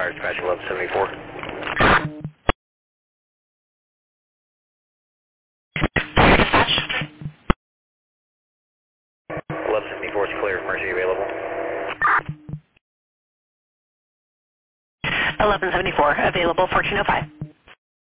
Fire Dispatch 1174. 1174 is clear. Emergency available. 1174 available 1405.